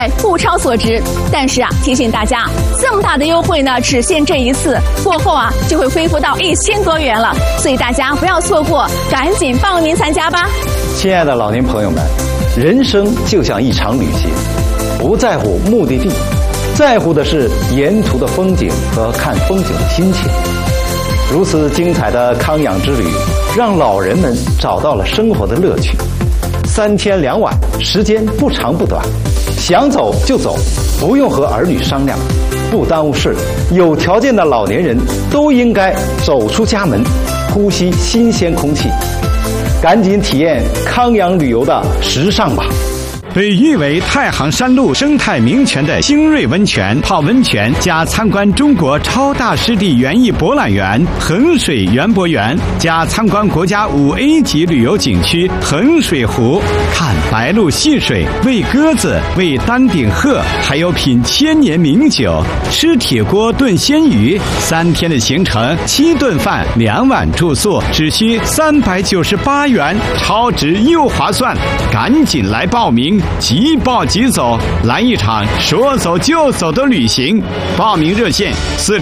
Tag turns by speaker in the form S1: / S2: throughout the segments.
S1: 物超所值。但是提醒大家，这么大的优惠呢，只限这一次，过后就会恢复到1000多元了。所以大家不要错过，赶紧报名参加吧。
S2: 亲爱的老年朋友们，人生就像一场旅行，不在乎目的地，在乎的是沿途的风景和看风景的心情。如此精彩的康养之旅，让老人们找到了生活的乐趣。3天2晚，时间不长不短，想走就走，不用和儿女商量，不耽误事。有条件的老年人都应该走出家门，呼吸新鲜空气，赶紧体验康养旅游的时尚吧。
S3: 被誉为太行山路生态名泉的星瑞温泉泡温泉加参观中国超大湿地园艺博览园衡水园博园加参观国家5A 级旅游景区衡水湖，看白鹭戏水，喂鸽子，喂丹顶鹤，还有品1000年名酒，吃铁锅炖鲜鱼。3天的行程，7顿饭2晚住宿，只需398元，超值又划算，赶紧来报名！即报即走，来一场说走就走的旅行。报名热线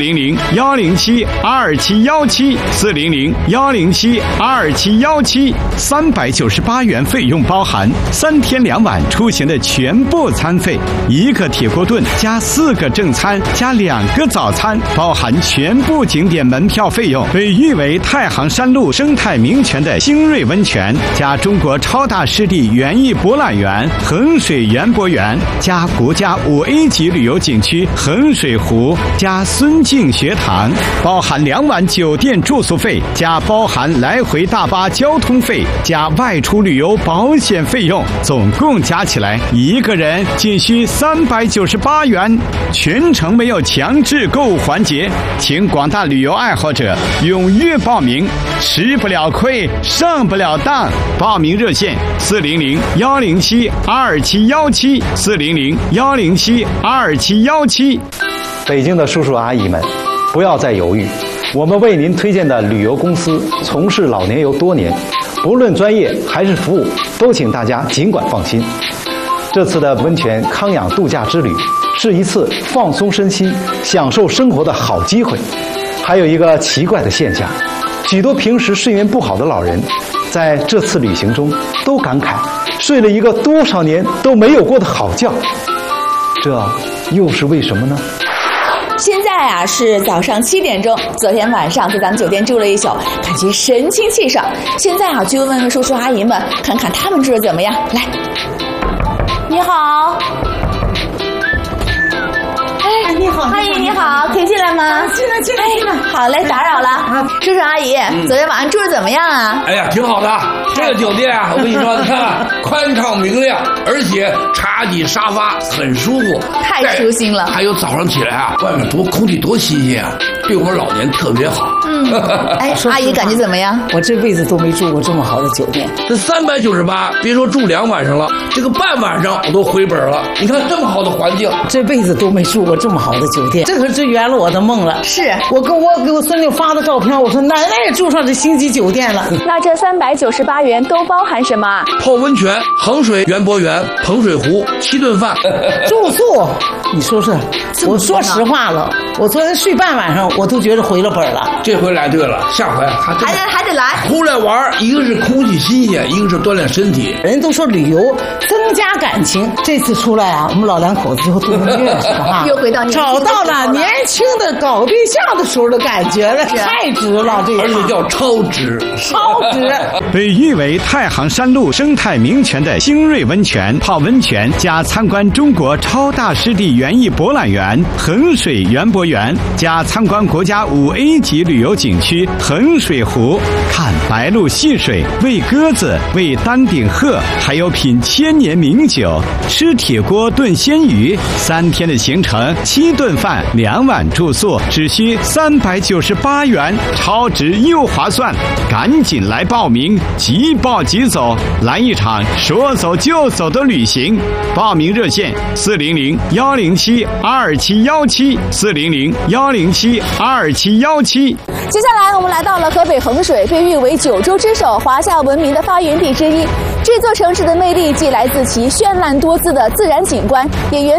S3: 400-107-2717，400-107-2717，398元费用包含3天2晚出行的全部餐费，1个铁锅炖加4个正餐加2个早餐，包含全部景点门票费用。被誉为太行山路生态名泉的星瑞温泉加中国超大湿地园艺博览园衡水园博园加国家5A 级旅游景区衡水湖加孙敬学堂，包含2晚酒店住宿费加包含来回大巴交通费加外出旅游保险费用，总共加起来1个人仅需398元。全程没有强制购物环节，请广大旅游爱好者踊跃报名，吃不了亏，上不了当。报名热线400-107-2717，400-107-2717。
S2: 北京的叔叔阿姨们，不要再犹豫，我们为您推荐的旅游公司从事老年游多年，不论专业还是服务，都请大家尽管放心。这次的温泉康养度假之旅是一次放松身心、享受生活的好机会。还有一个奇怪的现象，许多平时睡眠不好的老人，在这次旅行中都感慨睡了一个多少年都没有过的好觉，这又是为什么呢？
S1: 现在是早上7点钟，昨天晚上在咱们酒店住了1宿，感觉神清气爽。现在去问问叔叔阿姨们，看看他们住的怎么样。来，你好。哎，你好，阿姨你好，可以进来吗？进来。好嘞，打扰了。叔叔阿姨，昨天晚上住的怎么样啊？
S4: 哎呀，挺好的。这个酒店我跟你说，你看宽敞明亮，而且茶几沙发很舒服，
S1: 太舒心了。
S4: 还有早上起来外面空气多新鲜啊，对我们老年特别好。
S1: 哎，阿姨感觉怎么样？
S5: 我这辈子都没住过这么好的酒店。
S4: 这398，别说住2晚上了，这个半晚上我都回本了。你看这么好的环境，
S5: 这辈子都没住过这么好的酒店，这可是圆了我的梦了。
S1: 是
S5: 我给我孙女发的照片，我说奶奶也住上这星级酒店了。
S1: 那这398元都包含什么？
S4: 泡温泉、衡水园博园、衡水湖，7顿饭，
S5: 住宿。你说是？我说实话了，我昨天睡半晚上，我都觉得回了本了。
S4: 这回来对了，下回
S1: 还得来。
S4: 出来玩，一个是空气新鲜，一个是锻炼身体。
S5: 人都说旅游增加感情，这次出来我们老两口子就多认识了哈，
S1: 又回到
S5: 找到了年轻的搞对象的时候的感觉了，太值了，这个
S4: 而且叫超值。
S3: 被誉为太行山路生态名泉的星瑞温泉泡温泉加参观中国超大湿地园艺博览园衡水园博园加参观国家5A 级旅游景区衡水湖，看白鹭戏水，喂鸽子，喂丹顶鹤，还有品1000年名酒，吃铁锅炖鲜鱼。3天的行程，7顿饭2晚住宿，只需398元，超值又划算，赶紧来报名，即报即走，来一场说走就走的旅行。报名热线400-107-2717，400-107-2717。
S1: 接下来我们来到了河北衡水，被誉为九州之首、华夏文明的发源地之一。这座城市的魅力既来自其绚烂多姿的自然景观，也源